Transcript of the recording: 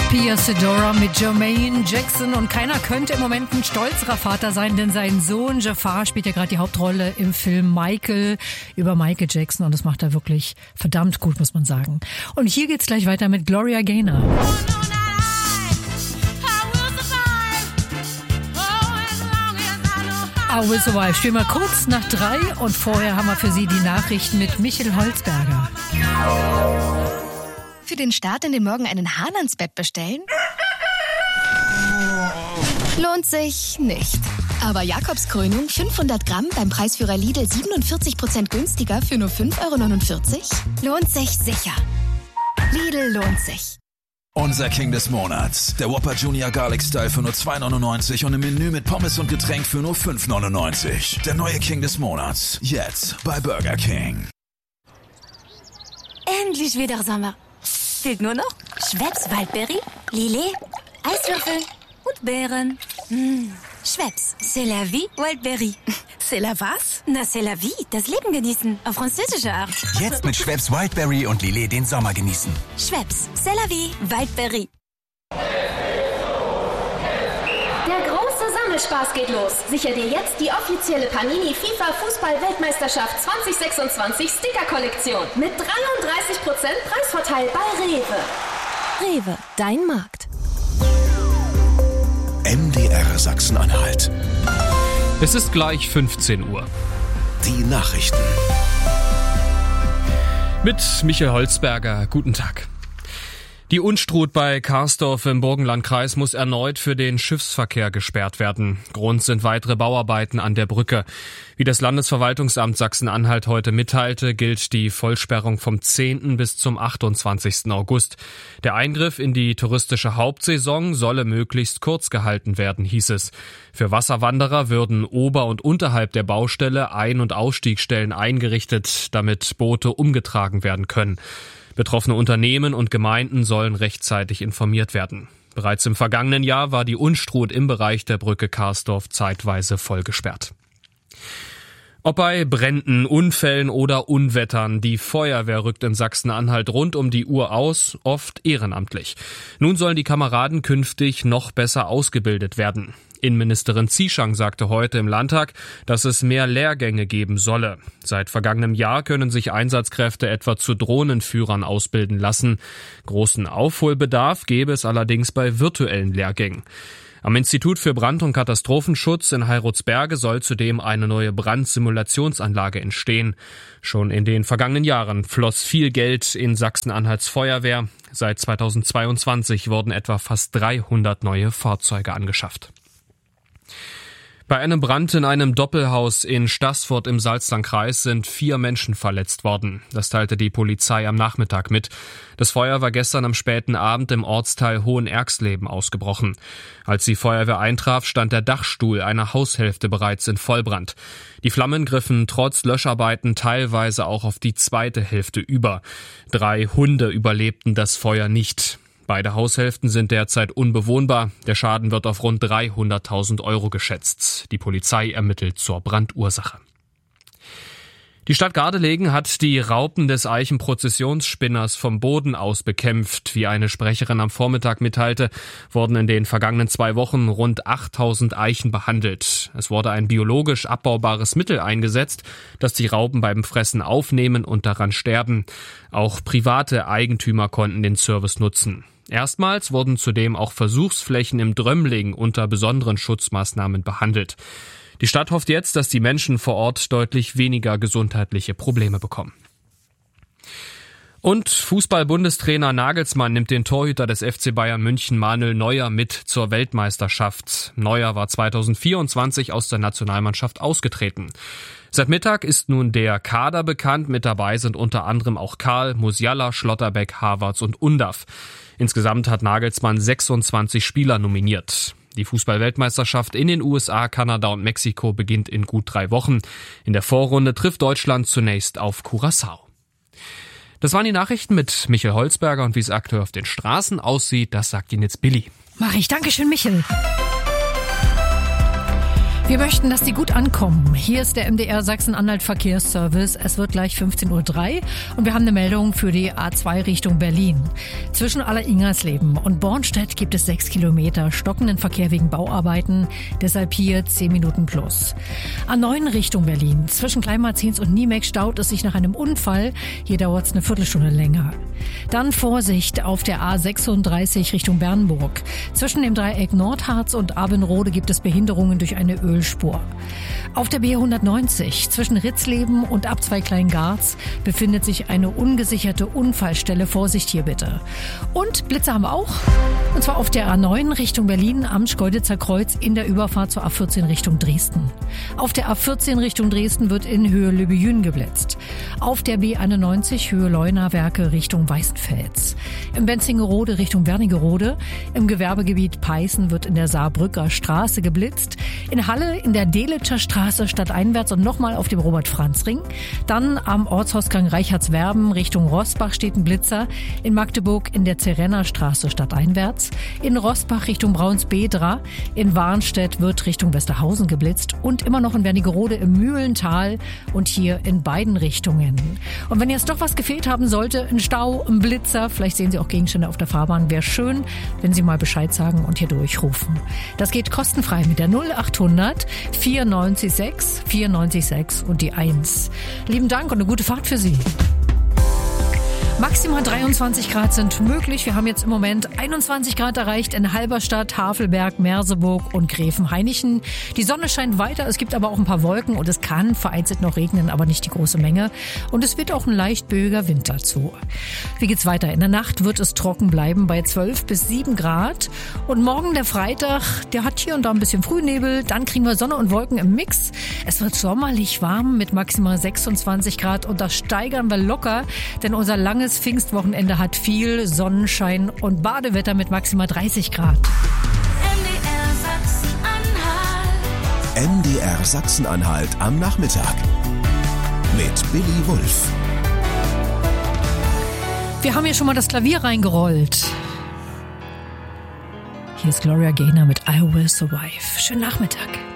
Pia Sedora mit Jermaine Jackson und keiner könnte im Moment ein stolzerer Vater sein, denn sein Sohn Jafar spielt ja gerade die Hauptrolle im Film Michael über Michael Jackson und das macht er wirklich verdammt gut, muss man sagen. Und hier geht's gleich weiter mit Gloria Gaynor. I Will Survive. Spielen wir kurz nach 3 und vorher haben wir für Sie die Nachrichten mit Michael Holzberger. Für den Start in den Morgen einen Hahn ans Bett bestellen? Lohnt sich nicht. Aber Jakobskrönung 500 Gramm beim Preisführer Lidl 47% günstiger für nur 5,49 € lohnt sich sicher. Lidl lohnt sich. Unser King des Monats. Der Whopper Junior Garlic Style für nur 2,99 € und im Menü mit Pommes und Getränk für nur 5,99 €. Der neue King des Monats. Jetzt bei Burger King. Endlich wieder Sommer. Fehlt nur noch Schweppes Waldberry, Lillet, Eiswürfel und Beeren. Schweppes, c'est la vie, Waldberry. C'est la was? Na, c'est la vie, das Leben genießen, auf französische Art. Jetzt mit Schweppes Wildberry und Lillet den Sommer genießen. Schweppes, c'est la vie, Waldberry. Der große Sammelspaß geht los. Sicher dir jetzt die offizielle Panini FIFA Fußball-Weltmeisterschaft 2026 Sticker-Kollektion mit 33% Preisvorteil bei Rewe. Rewe, dein Markt. MDR Sachsen-Anhalt. Es ist gleich 15 Uhr. Die Nachrichten. Mit Michael Holzberger. Guten Tag. Die Unstrut bei Karsdorf im Burgenlandkreis muss erneut für den Schiffsverkehr gesperrt werden. Grund sind weitere Bauarbeiten an der Brücke. Wie das Landesverwaltungsamt Sachsen-Anhalt heute mitteilte, gilt die Vollsperrung vom 10. bis zum 28. August. Der Eingriff in die touristische Hauptsaison solle möglichst kurz gehalten werden, hieß es. Für Wasserwanderer würden ober- und unterhalb der Baustelle Ein- und Ausstiegsstellen eingerichtet, damit Boote umgetragen werden können. Betroffene Unternehmen und Gemeinden sollen rechtzeitig informiert werden. Bereits im vergangenen Jahr war die Unstrut im Bereich der Brücke Karsdorf zeitweise voll gesperrt. Ob bei Bränden, Unfällen oder Unwettern, die Feuerwehr rückt in Sachsen-Anhalt rund um die Uhr aus, oft ehrenamtlich. Nun sollen die Kameraden künftig noch besser ausgebildet werden. Innenministerin Zieschang sagte heute im Landtag, dass es mehr Lehrgänge geben solle. Seit vergangenem Jahr können sich Einsatzkräfte etwa zu Drohnenführern ausbilden lassen. Großen Aufholbedarf gäbe es allerdings bei virtuellen Lehrgängen. Am Institut für Brand- und Katastrophenschutz in Heirutsberge soll zudem eine neue Brandsimulationsanlage entstehen. Schon in den vergangenen Jahren floss viel Geld in Sachsen-Anhalts Feuerwehr. Seit 2022 wurden etwa fast 300 neue Fahrzeuge angeschafft. Bei einem Brand in einem Doppelhaus in Staßfurt im Salzlandkreis sind 4 Menschen verletzt worden. Das teilte die Polizei am Nachmittag mit. Das Feuer war gestern am späten Abend im Ortsteil Hohenerxleben ausgebrochen. Als die Feuerwehr eintraf, stand der Dachstuhl einer Haushälfte bereits in Vollbrand. Die Flammen griffen trotz Löscharbeiten teilweise auch auf die zweite Hälfte über. 3 Hunde überlebten das Feuer nicht. Beide Haushälften sind derzeit unbewohnbar. Der Schaden wird auf rund 300.000 € geschätzt. Die Polizei ermittelt zur Brandursache. Die Stadt Gardelegen hat die Raupen des Eichenprozessionsspinners vom Boden aus bekämpft. Wie eine Sprecherin am Vormittag mitteilte, wurden in den vergangenen 2 Wochen rund 8.000 Eichen behandelt. Es wurde ein biologisch abbaubares Mittel eingesetzt, das die Raupen beim Fressen aufnehmen und daran sterben. Auch private Eigentümer konnten den Service nutzen. Erstmals wurden zudem auch Versuchsflächen im Drömling unter besonderen Schutzmaßnahmen behandelt. Die Stadt hofft jetzt, dass die Menschen vor Ort deutlich weniger gesundheitliche Probleme bekommen. Und Fußball-Bundestrainer Nagelsmann nimmt den Torhüter des FC Bayern München Manuel Neuer mit zur Weltmeisterschaft. Neuer war 2024 aus der Nationalmannschaft ausgetreten. Seit Mittag ist nun der Kader bekannt. Mit dabei sind unter anderem auch Karl, Musiala, Schlotterbeck, Havertz und Undav. Insgesamt hat Nagelsmann 26 Spieler nominiert. Die Fußball-Weltmeisterschaft in den USA, Kanada und Mexiko beginnt in gut 3 Wochen. In der Vorrunde trifft Deutschland zunächst auf Curaçao. Das waren die Nachrichten mit Michael Holzberger und wie es aktuell auf den Straßen aussieht, das sagt Ihnen jetzt Billy. Mach ich. Dankeschön, Michael. Wir möchten, dass die gut ankommen. Hier ist der MDR Sachsen-Anhalt Verkehrsservice. Es wird gleich 15:03 Uhr und wir haben eine Meldung für die A2 Richtung Berlin. Zwischen Aller-Ingersleben und Bornstedt gibt es 6 Kilometer stockenden Verkehr wegen Bauarbeiten, deshalb hier 10 Minuten plus. A9 Richtung Berlin. Zwischen Kleinmarzins und Niemek staut es sich nach einem Unfall. Hier dauert es eine Viertelstunde länger. Dann Vorsicht auf der A36 Richtung Bernburg. Zwischen dem Dreieck Nordharz und Abenrode gibt es Behinderungen durch eine Ölspur. Auf der B190 zwischen Ritzleben und Abzweig Kleingarz befindet sich eine ungesicherte Unfallstelle. Vorsicht hier bitte. Und Blitze haben wir auch. Und zwar auf der A9 Richtung Berlin am Schkeuditzer Kreuz in der Überfahrt zur A14 Richtung Dresden. Auf der A14 Richtung Dresden wird in Höhe Lübejün geblitzt. Auf der B91 Höhe Leuna-Werke Richtung Weißenfels. Im Benzingerode Richtung Wernigerode. Im Gewerbegebiet Peißen wird in der Saarbrücker Straße geblitzt. In Halle in der Delitscher Straße stadteinwärts und nochmal auf dem Robert-Franz-Ring. Dann am Ortsausgang Reichardswerben Richtung Roßbach steht ein Blitzer. In Magdeburg in der Zerenner Straße stadteinwärts. In Roßbach Richtung Braunsbedra. In Warnstedt wird Richtung Westerhausen geblitzt. Und immer noch in Wernigerode im Mühlental und hier in beiden Richtungen. Und wenn jetzt doch was gefehlt haben sollte, ein Stau, ein Blitzer, vielleicht sehen Sie auch Gegenstände auf der Fahrbahn, wäre schön, wenn Sie mal Bescheid sagen und hier durchrufen. Das geht kostenfrei mit der 0800 94 94 und die 1. Lieben Dank und eine gute Fahrt für Sie. Maximal 23 Grad sind möglich. Wir haben jetzt im Moment 21 Grad erreicht in Halberstadt, Havelberg, Merseburg und Gräfenhainichen. Die Sonne scheint weiter, es gibt aber auch ein paar Wolken und es kann vereinzelt noch regnen, aber nicht die große Menge. Und es wird auch ein leicht böiger Wind dazu. Wie geht's weiter? In der Nacht wird es trocken bleiben bei 12 bis 7 Grad. Und morgen der Freitag, der hat hier und da ein bisschen Frühnebel. Dann kriegen wir Sonne und Wolken im Mix. Es wird sommerlich warm mit maximal 26 Grad und das steigern wir locker, denn unser langes Pfingstwochenende hat viel Sonnenschein und Badewetter mit maximal 30 Grad. MDR Sachsen-Anhalt am Nachmittag mit Billy Wulff. Wir haben hier schon mal das Klavier reingerollt. Hier ist Gloria Gaynor mit I Will Survive. Schönen Nachmittag.